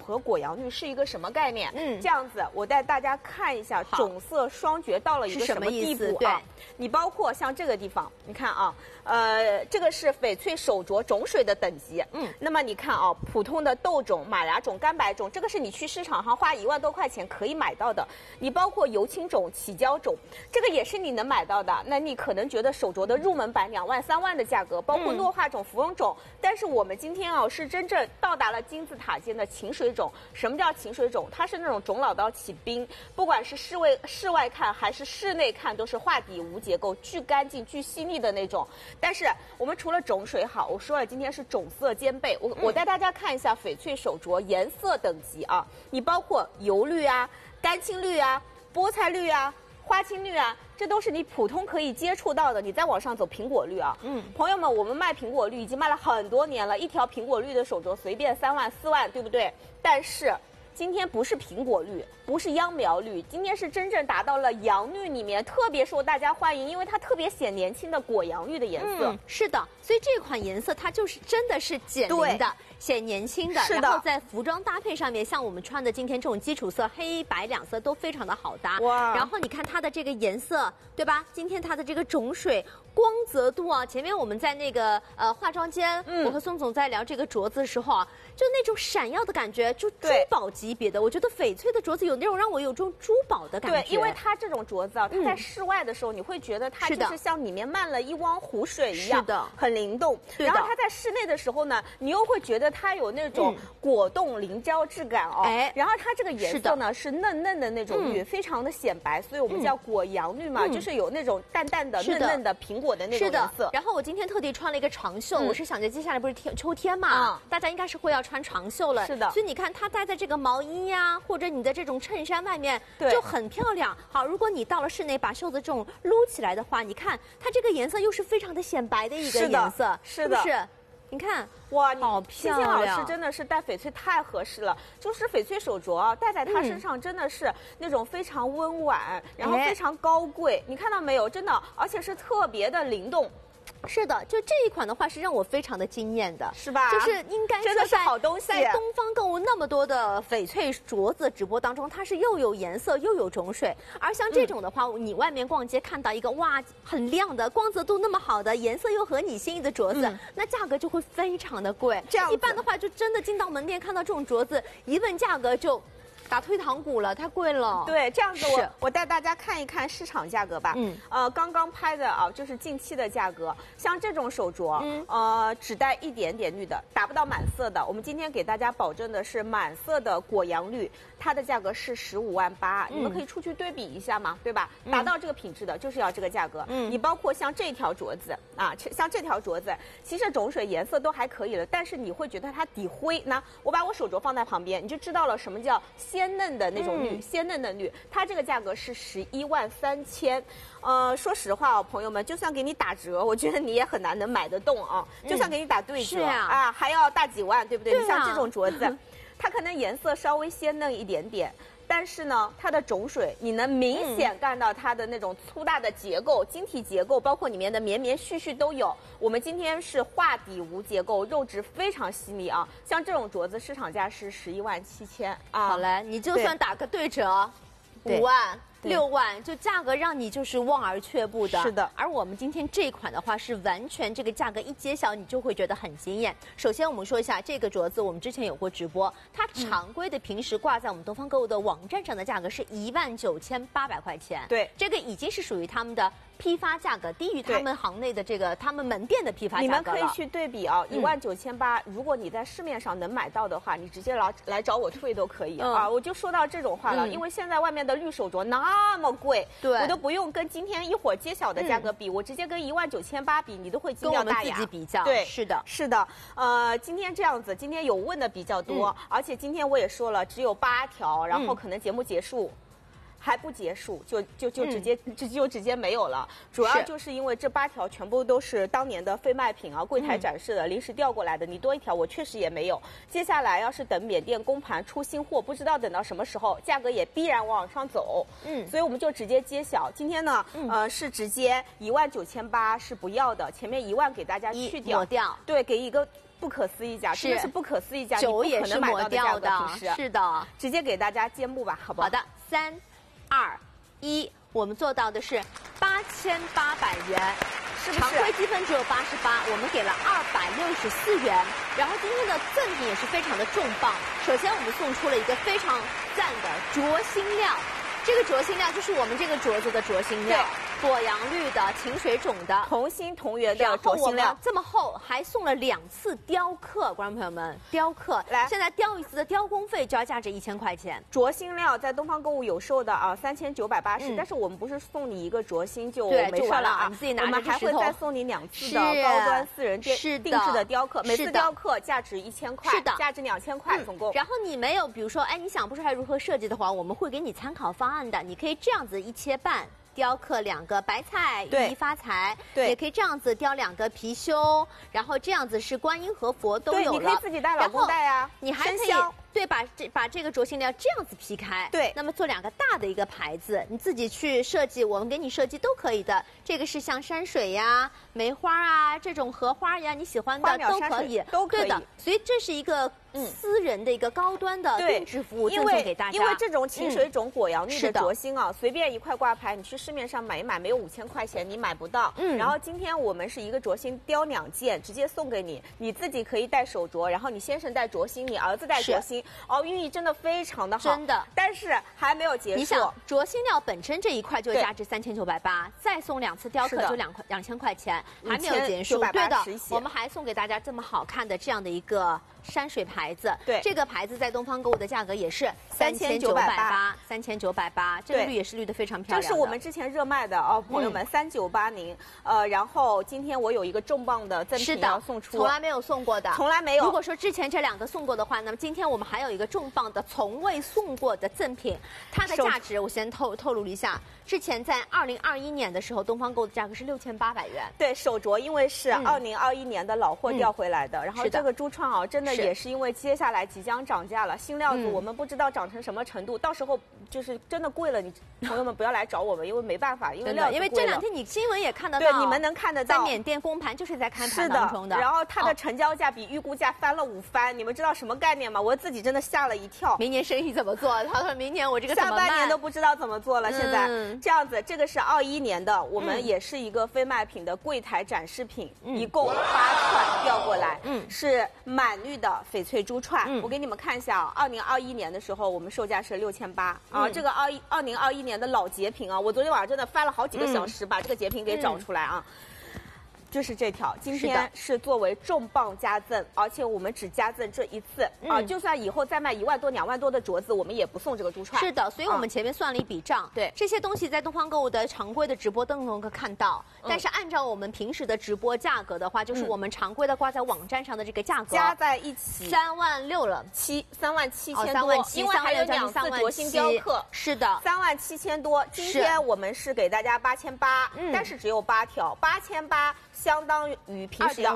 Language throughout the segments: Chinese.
和果阳绿是一个什么概念？这样子我带大家看一下种色双绝到了一个什么地步啊？你包括像这个地方，你看啊，这个是翡翠手镯种水的等级。那么你看啊，普通的豆种、马牙种、干白种，这个是你去市场上花1万多块钱可以买到的。你包括油青种、起胶种，这个也是你能买到的。那你可能觉得手镯的入门版2万、3万的价格，包括诺化种、芙蓉种，但是我们今天啊是真正到达了金字塔尖的晴水种。什么叫晴水种？它是那种种老刀起冰，不管是室外看还是室内看，都是画底无结构、巨干净、巨细腻的那种。但是我们除了种水好，我说了今天是种色兼备。我带大家看一下翡翠手镯颜色等级啊，你包括油绿啊、干青绿啊、菠菜绿啊、花青绿啊，这都是你普通可以接触到的。你再往上走，苹果绿啊，朋友们，我们卖苹果绿已经卖了很多年了，一条苹果绿的手镯随便3万、4万，对不对？但是今天不是苹果绿，不是秧苗绿，今天是真正达到了洋绿里面特别受大家欢迎，因为它特别显年轻的果阳绿的颜色。 是的，所以这款颜色它就是真的是减龄的。显年轻的，然后在服装搭配上面，像我们穿的今天这种基础色黑白两色都非常的好搭。哇！然后你看它的这个颜色，对吧？今天它的这个种水光泽度啊，前面我们在那个化妆间，我和宋总在聊这个镯子的时候啊，就那种闪耀的感觉，就珠宝级别的。我觉得翡翠的镯子有那种让我有这种珠宝的感觉。 对，因为它这种镯子啊，它在室外的时候，你会觉得它就是像里面漫了一汪湖水一样，是的，很灵动。然后它在室内的时候呢，你又会觉得它有那种果冻凝胶质感哦。然后它这个颜色呢是嫩嫩的那种绿，非常的显白，所以我们叫果阳绿嘛，就是有那种淡淡的嫩嫩的苹果的那种颜色。 然后我今天特地穿了一个长袖，我是想着接下来不是秋天嘛，大家应该是会要穿长袖了。是的，所以你看它戴在这个毛衣呀，或者你的这种衬衫外面，就很漂亮。好，如果你到了室内把袖子这种撸起来的话，你看它这个颜色又是非常的显白的一个颜色，是不是？你看， 哇， 好漂亮！ 欣欣老师真的是戴翡翠太合适了，就是翡翠手镯啊，戴在她身上真的是那种非常温婉，然后非常高贵。你看到没有？真的，而且是特别的灵动。 是的，就这一款的话是让我非常的惊艳的， 是吧？ 就是应该真的是好东西。 在东方购物那么多的翡翠镯子直播当中，它是又有颜色又有种水，而像这种的话，你外面逛街看到一个哇很亮的、光泽度那么好的、颜色又合你心意的镯子，那价格就会非常的贵。这样一般的话，就真的进到门店看到这种镯子，一问价格就打退堂鼓了，太贵了。 对，这样子我带大家看一看市场价格吧。刚刚拍的啊，就是近期的价格。像这种手镯，只带一点点绿的，达不到满色的，我们今天给大家保证的是满色的果阳绿，它的价格是15万8。你们可以出去对比一下嘛，对吧？达到这个品质的，就是要这个价格。你包括像这条镯子啊，像这条镯子，其实种水颜色都还可以了，但是你会觉得它底灰。那我把我手镯放在旁边，你就知道了什么叫鲜嫩的那种绿，鲜嫩的绿，它这个价格是11万3千。说实话哦，朋友们，就算给你打折，我觉得你也很难能买得动啊。就算给你打对折啊，还要大几万，对不对？你像这种镯子，它可能颜色稍微鲜嫩一点点。但是呢，它的种水你能明显看到它的那种粗大的结构、晶体结构，包括里面的绵绵絮絮都有。我们今天是画底无结构，肉质非常细腻啊。像这种镯子市场价是11万7千啊。 好嘞，你就算打个对折，5万。6万，就价格让你就是望而却步的。 是的， 而我们今天这一款的话是完全这个价格一揭晓，你就会觉得很惊艳。首先我们说一下这个镯子，我们之前有过直播，它常规的平时挂在我们东方购物的网站上的价格是19800块钱。对，这个已经是属于他们的批发价格，低于他们行内的这个他们门店的批发价格了。 你们可以去对比啊，19800，如果你在市面上能买到的话，你直接来找我退都可以啊。我就说到这种话了，因为现在外面的绿手镯那么贵，我都不用跟今天一会儿揭晓的价格比，我直接跟19800比，你都会惊掉大牙。 跟我们自己比较， 对， 是的， 是的。今天这样子，今天有问的比较多，而且今天我也说了，只有8条，然后可能节目结束。还不结束，就直接没有了。主要就是因为这8条全部都是当年的非卖品啊，柜台展示的，临时调过来的。你多一条，我确实也没有。接下来要是等缅甸公盘出新货，不知道等到什么时候，价格也必然往上走。所以我们就直接揭晓。今天呢，是直接19800是不要的，前面1万给大家去掉， 抹掉。 对，给一个不可思议价，真的是不可思议价， 酒也是抹掉的， 是的，直接给大家揭幕吧，好不好？ 好的，3、2、1，我们做到的是8800元。常规积分只有88，我们给了264元。然后今天的赠品也是非常的重磅。首先我们送出了一个非常赞的灼心料，这个灼心料就是我们这个镯子的灼心料，果阳绿的、秦水种的、 同心同源的灼心料。 这么厚，还送了2次雕刻，观众朋友们，雕刻来，现在雕一次的雕工费就要价值1000块钱。 灼心料在东方购物有售的啊，3980，但是我们不是送你一个灼心就没事了啊， 你自己拿着我们还会再送你2次的高端私人定制的雕刻，每次雕刻价值1000块，是的，价值2000块总共。 然后你没有，比如说，哎，你想不出来如何设计的话，我们会给你参考方案的，你可以这样子一切半。雕刻2个白菜，寓意发财。对，也可以这样子雕2个貔貅，然后这样子是观音和佛都有了。 你可以自己带，老公带啊。 你还可以对把这个灼心料这样子劈开。对，那么做2个大的一个牌子，你自己去设计，我们给你设计都可以的。这个是像山水呀、梅花啊这种荷花呀，你喜欢的都可以， 都可以。 对的，所以这是一个私人的一个高端的定制服务赠送给大家。 因为这种秦水种果阳绿的灼心啊，随便一块挂牌，你去市面上买一买，没有5000块钱你买不到。然后今天我们是一个灼心雕2件，直接送给你，你自己可以戴手镯，然后你先生戴灼心，你儿子戴灼心，哦，寓意真的非常的好，真的。但是还没有结束， 你想灼心料本身这一块就价值3980，再送2次雕刻就2000块钱，还没有结束。对的，我们还送给大家这么好看的这样的一个山水牌子，对，这个牌子在东方购物的价格也是3980，这个绿也是绿的非常漂亮。 这是我们之前热卖的哦，朋友们3980，然后今天我有一个重磅的赠品要送出， 从来没有送过的， 从来没有。 如果说之前这2个送过的话，那么今天我们还有一个重磅的从未送过的赠品，它的价值我先透露一下，之前在2021年的时候，东方购物的价格是6800元。 对，手镯因为是2021年的老货调回来的，然后这个珠串啊，真的也是因为接下来即将涨价了，新料子我们不知道涨成什么程度，到时候就是真的贵了，你朋友们不要来找我们，因为没办法，因为料子贵了。 因为这2天你新闻也看得到， 对，你们能看得到， 在缅甸公盘就是在开盘当中的， 然后它的成交价比预估价翻了5番，你们知道什么概念吗？我自己真的吓了一跳。 明年生意怎么做？他说明年我这个下半年都不知道怎么做了。现在这样子，这个是21年的，我们也是一个非卖品的柜台展示品，一共8串调过来，是满绿的翡翠珠串。我给你们看一下啊，2021年的时候我们售价是6800啊，这个2021年的老截屏啊，我昨天晚上真的翻了好几个小时把这个截屏给找出来啊。就是这条，今天是作为重磅加赠，而且我们只加赠这一次啊！就算以后再卖1万多、2万多的镯子，我们也不送这个珠串。 是的，所以我们前面算了一笔账，对这些东西在东方购物的常规的直播都能够看到，但是按照我们平时的直播价格的话，就是我们常规的挂在网站上的这个价格加在一起 36000了 ，37000多，因为还有2次镯心雕刻， 是的 ，37000多。今天我们是给大家8800，但是只有8条，8800。相当于平时的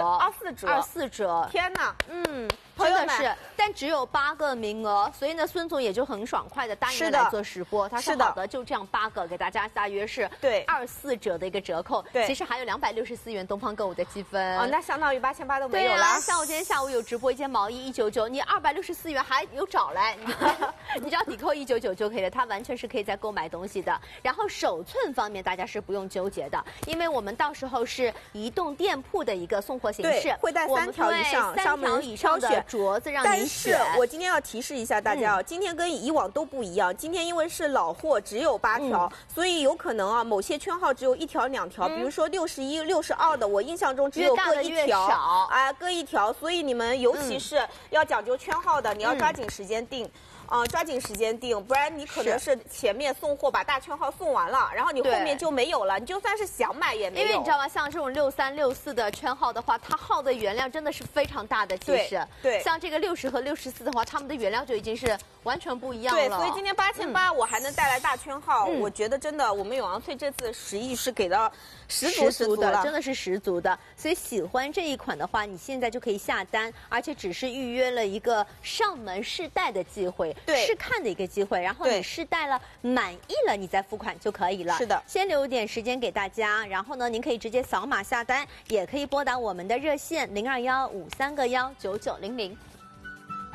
24折，天哪！ 真的是，但只有8个名额，所以呢，孙总也就很爽快的答应来做实播。他说好的，就这样8个给大家，大约是24折的一个折扣。对，其实还有264元东方购物的积分。 哦，那相当于8800都没有了。 像我今天下午有直播一件毛衣199，你264元还有找来，你只要抵扣199就可以了。它完全是可以再购买东西的。然后手寸方面大家是不用纠结的，因为我们到时候是移动店铺的一个送货形式， 会带3条以上 ，3条以上的镯子让你选。 但是我今天要提示一下大家啊，今天跟以往都不一样，今天因为是老货，只有8条，所以有可能啊，某些圈号只有1条、2条，比如说61、62的，我印象中只有各1条，各1条，所以你们尤其是要讲究圈号的，你要抓紧时间订。抓紧时间订，不然你可能是前面送货把大圈号送完了，然后你后面就没有了，你就算是想买也没有。 因为你知道吗？像这种63、64的圈号的话，它耗的原料真的是非常大的，其实。对。像这个60和64的话，它们的原料就已经是完全不一样了。 对，所以今天8800我还能带来大圈号，我觉得真的我们永昂翠这次实意是给到十足的， 真的是十足的。所以喜欢这一款的话，你现在就可以下单，而且只是预约了一个上门试戴的机会。 试看的一个机会，然后你试戴了满意了，你再付款就可以了。 是的， 先留点时间给大家，然后呢，您可以直接扫码下单，也可以拨打我们的热线0215319900。